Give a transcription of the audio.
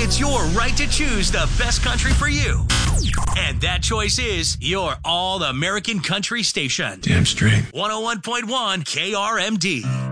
It's your right to choose the best country for you. And that choice is your All-American Country station. Damn straight. 101.1 KRMD.